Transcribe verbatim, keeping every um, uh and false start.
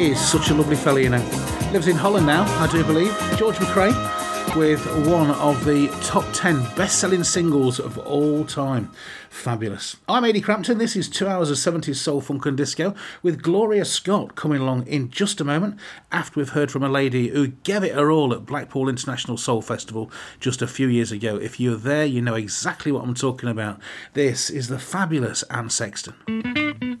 is such a lovely fella, you know. Lives in Holland now, I do believe. George McRae, with one of the top ten best-selling singles of all time. Fabulous. I'm Ady Crampton. This is two hours of seventies soul, funk and disco with Gloria Scott coming along in just a moment after we've heard from a lady who gave it her all at Blackpool International Soul Festival just a few years ago. If you're there, you know exactly what I'm talking about. This is the fabulous Anne Sexton.